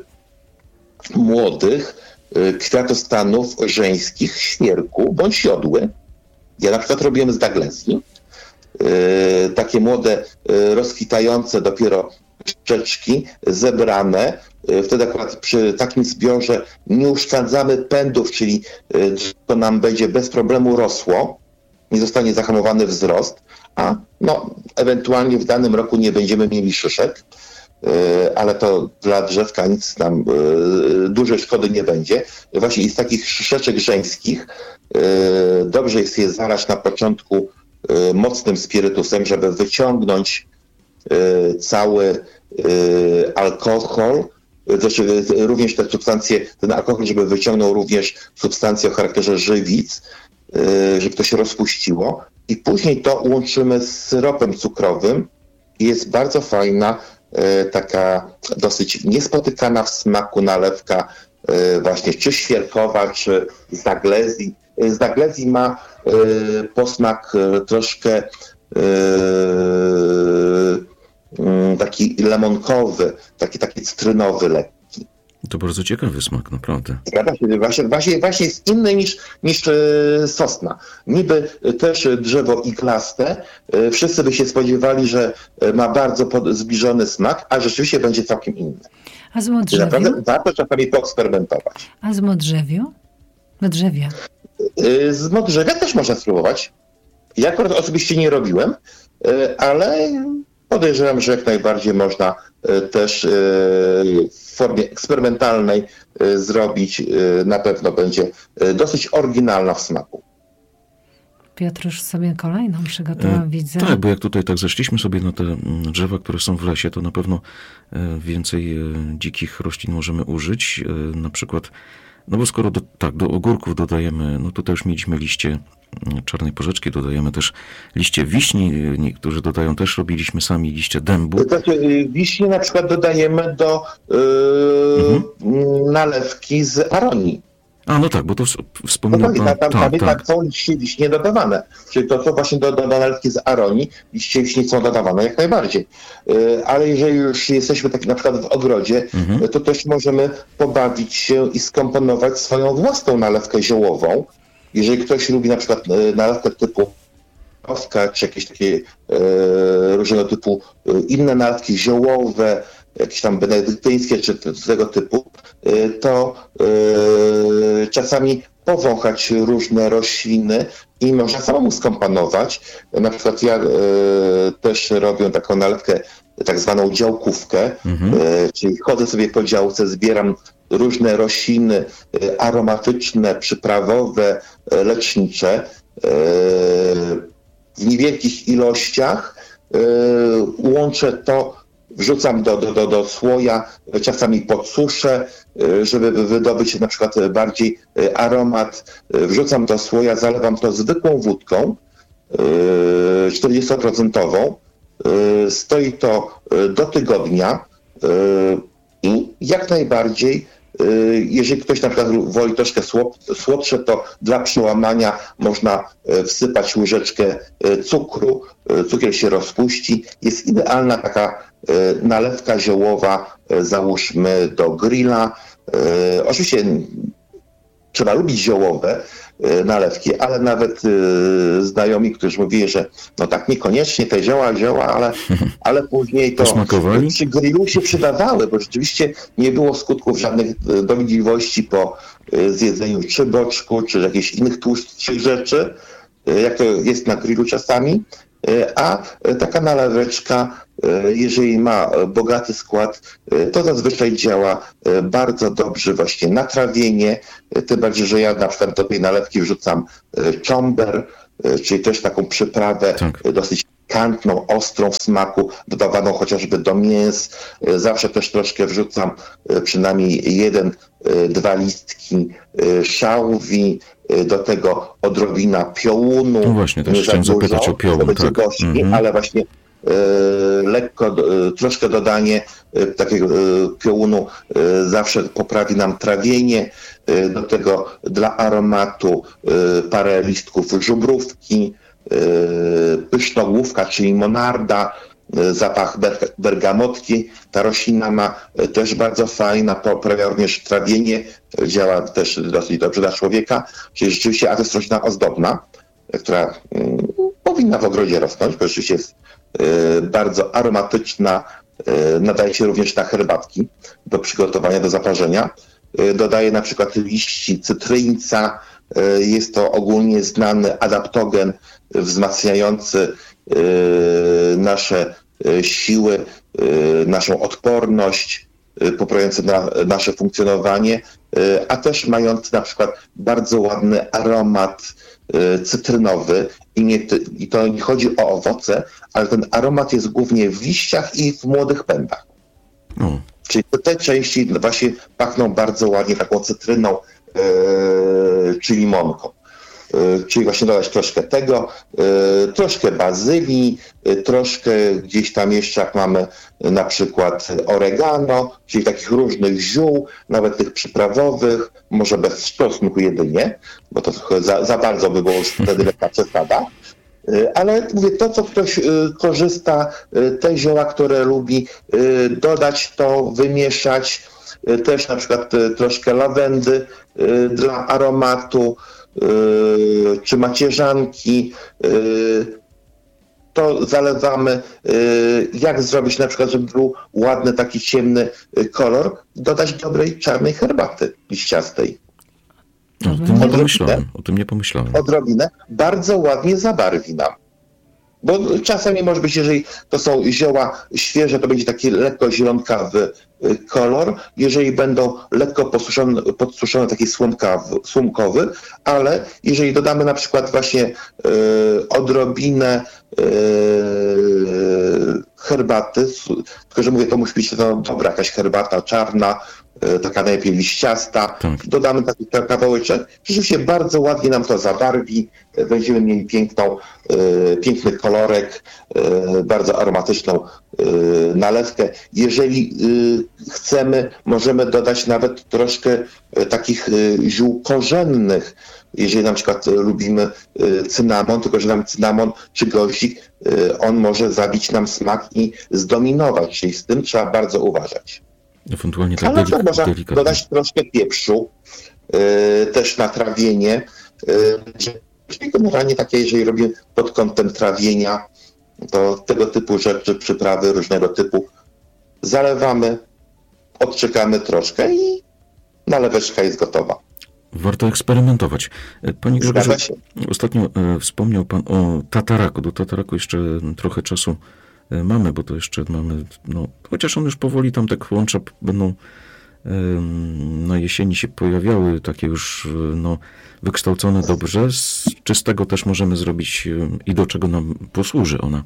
młodych kwiatostanów żeńskich świerku bądź jodły. Ja na przykład robiłem z Daglesii. Takie młode, rozkwitające dopiero szczeczki zebrane. Wtedy akurat przy takim zbiorze nie uszkadzamy pędów, czyli to nam będzie bez problemu rosło. Nie zostanie zahamowany wzrost, a ewentualnie w danym roku nie będziemy mieli szyszek, ale to dla drzewka nic tam dużej szkody nie będzie. Właśnie i z takich szyszeczek żeńskich dobrze jest je zalać na początku mocnym spirytusem, żeby wyciągnąć cały alkohol, znaczy również te substancje, ten alkohol, żeby wyciągnął również substancje o charakterze żywic, żeby to się rozpuściło i później to łączymy z syropem cukrowym i jest bardzo fajna, taka dosyć niespotykana w smaku nalewka właśnie czy świerkowa, czy z Daglesii. Z Daglesii ma posmak troszkę taki lemonkowy, taki cytrynowy lekki. To bardzo ciekawy smak, naprawdę. Zgadza się. Właśnie jest inny niż sosna. Niby też drzewo iglaste. Wszyscy by się spodziewali, że ma bardzo zbliżony smak, a rzeczywiście będzie całkiem inny. A z modrzewiu? Naprawdę warto czasami poeksperymentować. A z modrzewiu? Modrzewia. Z modrzewia też można spróbować. Ja akurat osobiście nie robiłem, ale podejrzewam, że jak najbardziej można też w formie eksperymentalnej zrobić. Na pewno będzie dosyć oryginalna w smaku. Piotr już sobie kolejną przygotował, widzę. Tak, bo jak tutaj tak zeszliśmy sobie na te drzewa, które są w lesie, to na pewno więcej dzikich roślin możemy użyć. Na przykład, bo skoro do ogórków dodajemy, tutaj już mieliśmy liście czarnej porzeczki, dodajemy też liście wiśni, niektórzy dodają, też robiliśmy sami liście dębu. Wiśnie na przykład dodajemy do nalewki z aronii. A, tak, bo to wspominał pan. Tak, są liście wiśnie dodawane. Czyli to są właśnie do nalewki z aronii, liście wiśni są dodawane jak najbardziej. Ale jeżeli już jesteśmy na przykład w ogrodzie, to też możemy pobawić się i skomponować swoją własną nalewkę ziołową. Jeżeli ktoś lubi na przykład nalewkę typu czy jakieś takie różnego typu inne nalewki ziołowe, jakieś tam benedyktyńskie czy tego typu, to czasami powąchać różne rośliny i można samemu skomponować. Na przykład ja też robię taką nalewkę, tak zwaną działkówkę, czyli chodzę sobie po działce, zbieram różne rośliny aromatyczne, przyprawowe, lecznicze w niewielkich ilościach, łączę to, wrzucam do słoja, czasami podsuszę, żeby wydobyć na przykład bardziej aromat, wrzucam do słoja, zalewam to zwykłą wódką 40%. Stoi to do tygodnia i jak najbardziej, jeżeli ktoś na przykład woli troszkę słodsze, to dla przełamania można wsypać łyżeczkę cukru, cukier się rozpuści. Jest idealna taka nalewka ziołowa, załóżmy do grilla, Oczywiście trzeba lubić ziołowe nalewki, ale nawet znajomi, którzy mówili, że no tak niekoniecznie te zioła, ale później to przy grillu się przydawały, bo rzeczywiście nie było skutków żadnych dolegliwości po zjedzeniu czy boczku, czy jakichś innych tłustszych rzeczy, jak to jest na grillu czasami, a taka naleweczka, jeżeli ma bogaty skład, to zazwyczaj działa bardzo dobrze właśnie na trawienie, tym bardziej, że ja na przykład do tej nalewki wrzucam czomber, czyli też taką przyprawę dosyć pikantną, ostrą w smaku, dodawaną chociażby do mięs. Zawsze też troszkę wrzucam przynajmniej 1-2 listki szałwi, do tego odrobina piołunu. No właśnie, też chciałem zapytać o piołun, tak. Gorzki, ale właśnie lekko, troszkę dodanie takiego piołunu zawsze poprawi nam trawienie. Do tego dla aromatu parę listków żubrówki, pysznogłówka, czyli monarda, zapach bergamotki. Ta roślina ma też bardzo fajna, poprawia również trawienie, działa też dosyć dobrze dla człowieka, czyli rzeczywiście, a to jest roślina ozdobna, która powinna w ogrodzie rosnąć, bo rzeczywiście jest bardzo aromatyczna, nadaje się również na herbatki do przygotowania, do zaparzenia. Dodaję na przykład liści cytryńca, jest to ogólnie znany adaptogen wzmacniający nasze siły, naszą odporność, poprawiający nasze funkcjonowanie, a też mający na przykład bardzo ładny aromat cytrynowy i to nie chodzi o owoce, ale ten aromat jest głównie w liściach i w młodych pędach. Czyli te części właśnie pachną bardzo ładnie taką cytryną czy limonką. Czyli właśnie dodać troszkę tego, troszkę bazylii, troszkę gdzieś tam jeszcze, jak mamy na przykład oregano, czyli takich różnych ziół, nawet tych przyprawowych, może bez czosnku jedynie, bo to trochę za bardzo by było już wtedy lekka przesada. Ale mówię, to co ktoś korzysta, te zioła, które lubi, dodać to, wymieszać, też na przykład troszkę lawendy dla aromatu, czy macierzanki, to zalewamy. Jak zrobić na przykład, żeby był ładny, taki ciemny kolor? Dodać dobrej czarnej herbaty liściastej. O tym nie pomyślałem. Odrobinę bardzo ładnie zabarwi nam. Bo czasami może być, jeżeli to są zioła świeże, to będzie taki lekko zielonkawy kolor. Jeżeli będą lekko podsuszone, taki słomkowy, ale jeżeli dodamy na przykład właśnie odrobinę herbaty, tylko że mówię, to musi być dobra jakaś herbata czarna, taka najlepiej liściasta. Dodamy taki kawałeczek. Rzeczywiście bardzo ładnie nam to zabarwi. Będziemy mieli piękny kolorek, bardzo aromatyczną nalewkę. Jeżeli chcemy, możemy dodać nawet troszkę takich ziół korzennych. Jeżeli na przykład lubimy cynamon, tylko że nam cynamon czy goździk, on może zabić nam smak i zdominować. Czyli z tym trzeba bardzo uważać. Ewentualnie tak można dodać troszkę pieprzu, też na trawienie. Czyli generalnie takie, jeżeli robimy pod kątem trawienia, to tego typu rzeczy, przyprawy różnego typu zalewamy, odczekamy troszkę i naleweczka jest gotowa. Warto eksperymentować. Panie Grzegorzu, ostatnio wspomniał Pan o tataraku. Do tataraku jeszcze trochę czasu mamy, bo to jeszcze mamy, chociaż on już powoli tam te kłącza będą na jesieni się pojawiały, takie już wykształcone dobrze. Czy z tego też możemy zrobić i do czego nam posłuży ona?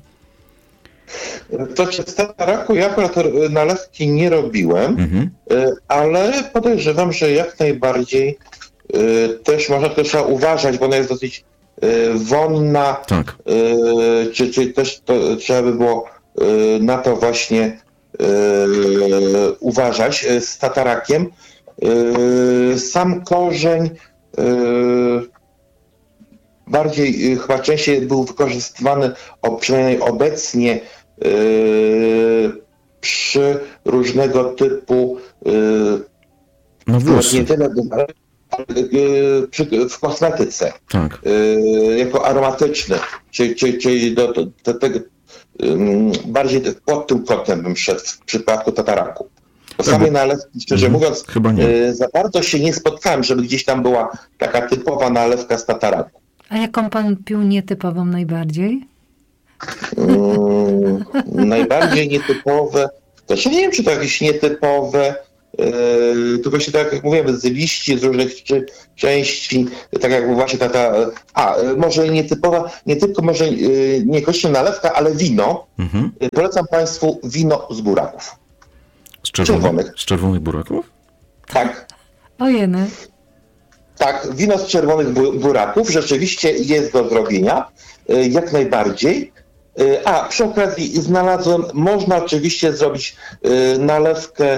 To z tataraku ja akurat nalewki nie robiłem, ale podejrzewam, że jak najbardziej też można, to trzeba uważać, bo ona jest dosyć wonna, tak. Czy też to trzeba by było na to właśnie uważać z tatarakiem. Sam korzeń bardziej, chyba częściej był wykorzystywany, przynajmniej obecnie, przy różnego typu No włosy. Niewiele w kosmetyce. Tak. Jako aromatyczny, czyli do tego bardziej pod tym kątem bym szedł w przypadku tataraku. Po samej nalewki, szczerze mówiąc, chyba nie. Za bardzo się nie spotkałem, żeby gdzieś tam była taka typowa nalewka z tataraku. A jaką pan pił nietypową najbardziej? Najbardziej nietypowe, też nie wiem, czy to jakieś nietypowe, to właśnie tak jak mówiłem, z liści, z różnych części, tak jak właśnie może nietypowa, nie tylko może niekoniecznie nalewka, ale wino. Polecam Państwu wino z buraków. Z czerwonych buraków? Tak. Ojeny. Tak, wino z czerwonych buraków rzeczywiście jest do zrobienia, jak najbardziej. A przy okazji znalazłem, można oczywiście zrobić nalewkę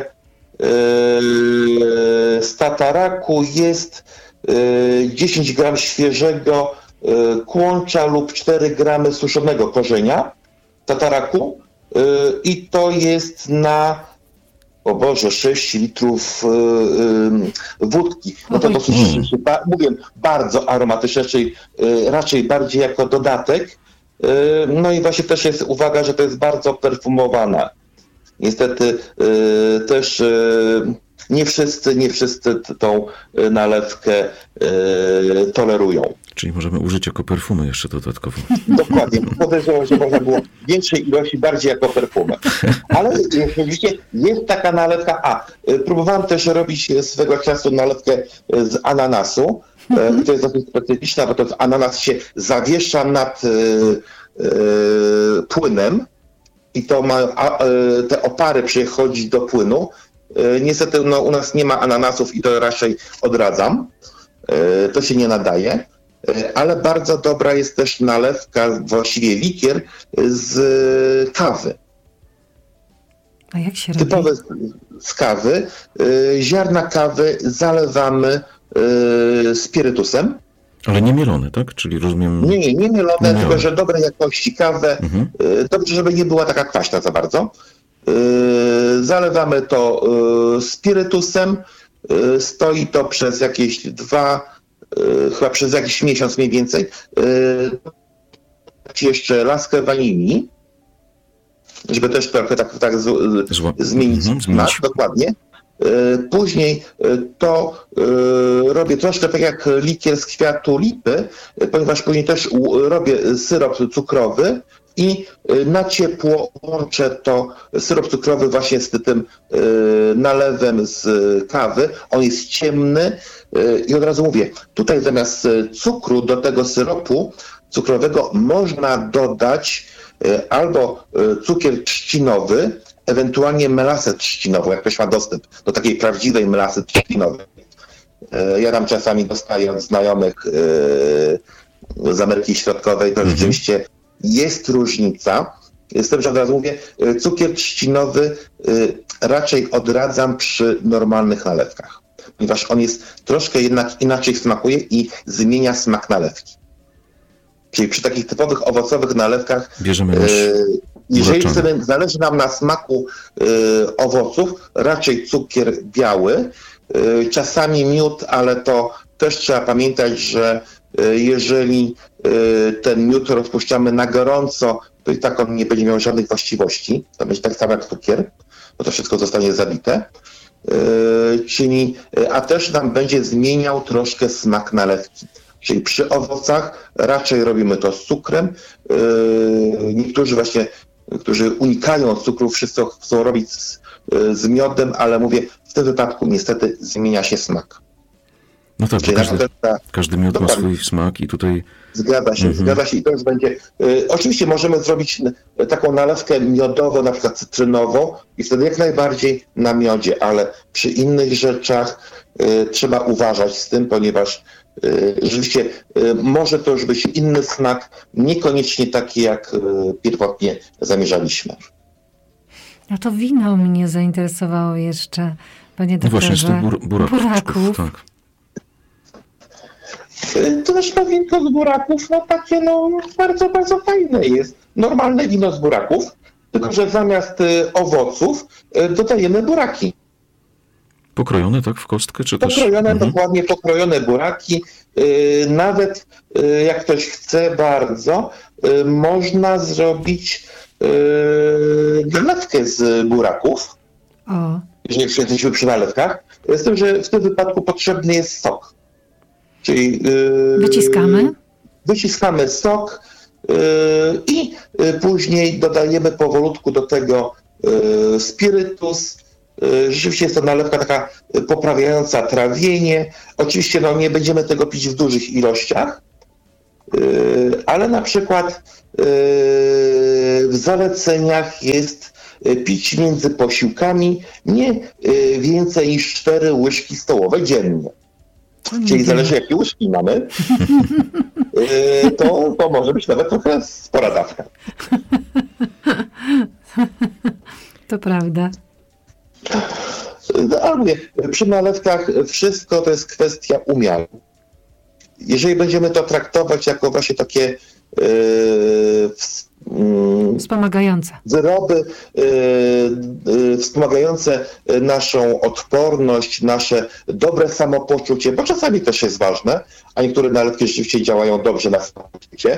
z tataraku. Jest 10 gram świeżego kłącza lub 4 gramy suszonego korzenia tataraku i to jest na 6 litrów wódki. No to dosyć, mówię, bardzo aromatyczne, raczej bardziej jako dodatek. No i właśnie też jest uwaga, że to jest bardzo perfumowane. Niestety też nie wszyscy tą nalewkę tolerują. Czyli możemy użyć jako perfumy jeszcze dodatkowo. Dokładnie. Podejrzewam, że można było większej ilości bardziej jako perfumę. Ale rzeczywiście jest taka nalewka. Próbowałem też robić swego czasu nalewkę z ananasu. To jest dosyć specyficzna, bo to ananas się zawiesza nad płynem i to ma te opary przechodzić do płynu. Niestety u nas nie ma ananasów i to raczej odradzam. To się nie nadaje. Ale bardzo dobra jest też nalewka, właściwie likier z kawy. A jak się robi? Typowe z kawy. Ziarna kawy zalewamy spirytusem. Ale nie mielone, tak? Czyli rozumiem... Nie mielone, tylko że dobrej jakości kawę. Dobrze, żeby nie była taka kwaśna za bardzo. Zalewamy to spirytusem. Stoi to przez jakieś chyba przez jakiś miesiąc mniej więcej. Jeszcze laskę wanilii, żeby też trochę tak zmienić smak, dokładnie. Później to robię troszkę tak jak likier z kwiatu lipy, ponieważ później też robię syrop cukrowy i na ciepło łączę to syrop cukrowy właśnie z tym nalewem z kawy. On jest ciemny i od razu mówię, tutaj zamiast cukru do tego syropu cukrowego można dodać albo cukier trzcinowy, ewentualnie melasę trzcinową, jak ktoś ma dostęp do takiej prawdziwej melasy trzcinowej. Ja tam czasami dostaję od znajomych z Ameryki Środkowej, to rzeczywiście jest różnica. Z tym, że od razu mówię, cukier trzcinowy raczej odradzam przy normalnych nalewkach, ponieważ on jest troszkę jednak inaczej smakuje i zmienia smak nalewki. Czyli przy takich typowych owocowych nalewkach, jeżeli zależy nam na smaku owoców, raczej cukier biały, czasami miód, ale to też trzeba pamiętać, że jeżeli ten miód rozpuszczamy na gorąco, to i tak on nie będzie miał żadnych właściwości. To będzie tak samo jak cukier, bo to wszystko zostanie zabite. A też nam będzie zmieniał troszkę smak nalewki. Czyli przy owocach raczej robimy to z cukrem. Niektórzy właśnie, którzy unikają cukru, wszyscy chcą robić z miodem, ale mówię, w tym wypadku niestety zmienia się smak. No tak, każdy miód ma swój smak i tutaj... Zgadza się i to już będzie... Oczywiście możemy zrobić taką nalewkę miodową, na przykład cytrynową i wtedy jak najbardziej na miodzie, ale przy innych rzeczach trzeba uważać z tym, ponieważ rzeczywiście może to już być inny smak, niekoniecznie taki, jak pierwotnie zamierzaliśmy. No to wino mnie zainteresowało jeszcze, panie doktorze. Właśnie z tych buraków. Tak. To też winko z buraków, takie bardzo, bardzo fajne jest. Normalne wino z buraków, tylko że zamiast owoców dodajemy buraki. Pokrojone, tak, w kostkę, czy też? Pokrojone, dokładnie pokrojone buraki. Nawet jak ktoś chce bardzo, można zrobić nalewkę z buraków, jeżeli jesteśmy przy nalewkach. Z tym, że w tym wypadku potrzebny jest sok. Czyli wyciskamy sok i później dodajemy powolutku do tego spirytus. Rzeczywiście jest to nalewka taka poprawiająca trawienie. Oczywiście nie będziemy tego pić w dużych ilościach, ale na przykład w zaleceniach jest pić między posiłkami nie więcej niż 4 łyżki stołowe dziennie. Czyli zależy, jakie łyżki mamy, to może być nawet trochę spora dawka. To prawda. Ale mówię, przy nalewkach wszystko to jest kwestia umiaru. Jeżeli będziemy to traktować jako właśnie takie wspomagające wyroby wspomagające naszą odporność, nasze dobre samopoczucie, bo czasami też jest ważne, a niektóre nalewki rzeczywiście działają dobrze na samopoczucie,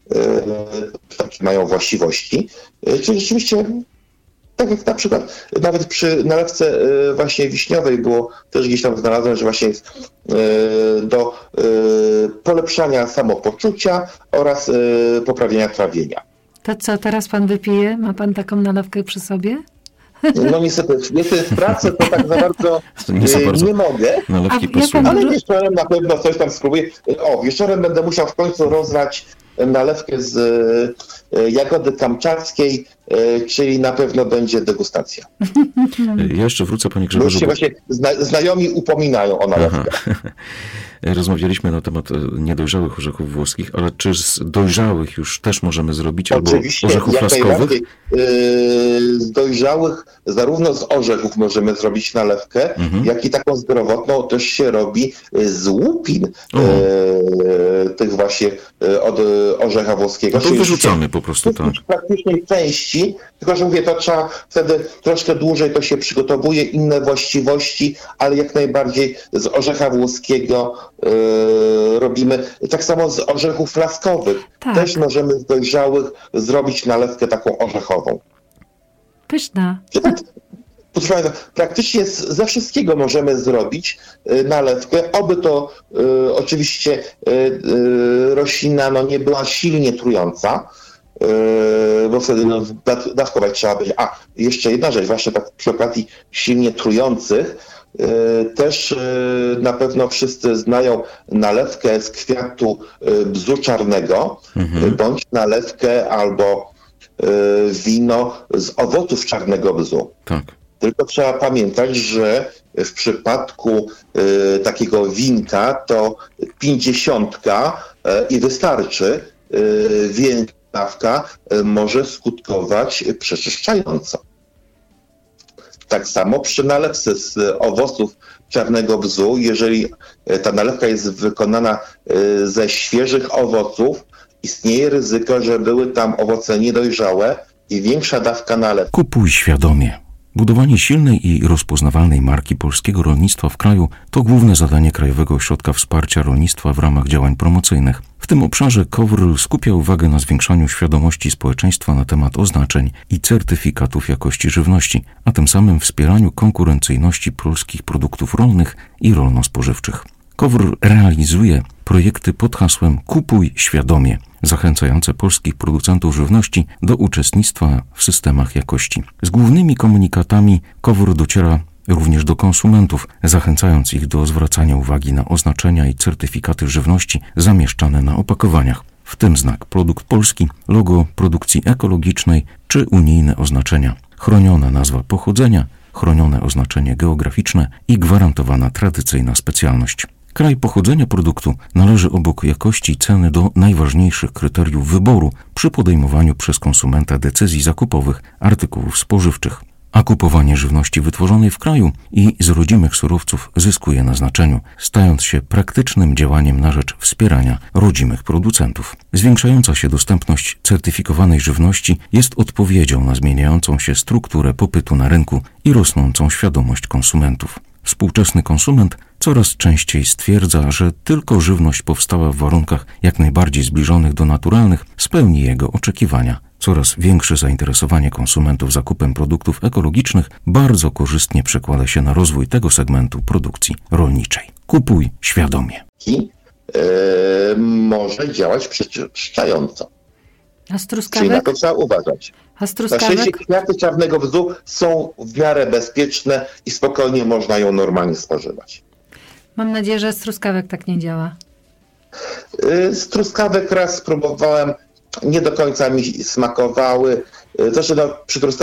takie mają właściwości. Czyli rzeczywiście, tak jak na przykład nawet przy nalewce właśnie wiśniowej było, też gdzieś tam znalazłem, że właśnie jest do polepszania samopoczucia oraz poprawienia trawienia. To co, teraz pan wypije? Ma pan taką nalewkę przy sobie? No niestety w pracy to tak za bardzo nie mogę, ale wieczorem na pewno coś tam spróbuję. Wieczorem będę musiał w końcu rozlać nalewkę z jagody kamczackiej, czyli na pewno będzie degustacja. Ja jeszcze wrócę, panie Grzegorzu. Już się właśnie znajomi upominają o nalewkę. Rozmawialiśmy na temat niedojrzałych orzechów włoskich, ale czy z dojrzałych już też możemy zrobić? Oczywiście, albo orzechów laskowych? Z dojrzałych, zarówno z orzechów możemy zrobić nalewkę, jak i taką zdrowotną też się robi z łupin tych właśnie od orzecha włoskiego. To wyrzucamy po prostu, tak. W praktycznej części, tylko że mówię, to trzeba wtedy troszkę dłużej, to się przygotowuje, inne właściwości, ale jak najbardziej z orzecha włoskiego robimy. Tak samo z orzechów laskowych. Tak. Też możemy z dojrzałych zrobić nalewkę taką orzechową. Pyszna. Proszę Państwa, praktycznie ze wszystkiego możemy zrobić nalewkę, oby to oczywiście roślina nie była silnie trująca, bo wtedy dawkować trzeba będzie. Jeszcze jedna rzecz, właśnie tak przy okazji silnie trujących, też na pewno wszyscy znają nalewkę z kwiatu bzu czarnego, bądź nalewkę albo wino z owoców czarnego bzu. Tak. Tylko trzeba pamiętać, że w przypadku takiego winka to 50 i wystarczy. Większa dawka może skutkować przeczyszczająco. Tak samo przy nalewce z owoców czarnego bzu, jeżeli ta nalewka jest wykonana ze świeżych owoców, istnieje ryzyko, że były tam owoce niedojrzałe i większa dawka nalewki. Kupuj świadomie. Budowanie silnej i rozpoznawalnej marki polskiego rolnictwa w kraju to główne zadanie Krajowego Ośrodka Wsparcia Rolnictwa w ramach działań promocyjnych. W tym obszarze KOWR skupia uwagę na zwiększaniu świadomości społeczeństwa na temat oznaczeń i certyfikatów jakości żywności, a tym samym wspieraniu konkurencyjności polskich produktów rolnych i rolno-spożywczych. KOWR realizuje projekty pod hasłem Kupuj świadomie, zachęcające polskich producentów żywności do uczestnictwa w systemach jakości. Z głównymi komunikatami KOWR dociera również do konsumentów, zachęcając ich do zwracania uwagi na oznaczenia i certyfikaty żywności zamieszczane na opakowaniach, w tym znak produkt polski, logo produkcji ekologicznej czy unijne oznaczenia, chroniona nazwa pochodzenia, chronione oznaczenie geograficzne i gwarantowana tradycyjna specjalność. Kraj pochodzenia produktu należy obok jakości i ceny do najważniejszych kryteriów wyboru przy podejmowaniu przez konsumenta decyzji zakupowych artykułów spożywczych. A kupowanie żywności wytworzonej w kraju i z rodzimych surowców zyskuje na znaczeniu, stając się praktycznym działaniem na rzecz wspierania rodzimych producentów. Zwiększająca się dostępność certyfikowanej żywności jest odpowiedzią na zmieniającą się strukturę popytu na rynku i rosnącą świadomość konsumentów. Współczesny konsument coraz częściej stwierdza, że tylko żywność powstała w warunkach jak najbardziej zbliżonych do naturalnych spełni jego oczekiwania. Coraz większe zainteresowanie konsumentów zakupem produktów ekologicznych bardzo korzystnie przekłada się na rozwój tego segmentu produkcji rolniczej. Kupuj świadomie. I może działać przeczyszczająco. A z Czyli na truskawek? to trzeba uważać. A z Na szczęście truskawek? kwiaty czarnego bzu są w miarę bezpieczne i spokojnie można ją normalnie spożywać. Mam nadzieję, że z truskawek tak nie działa. Z truskawek raz spróbowałem, nie do końca mi smakowały. Zresztą przy truskawkach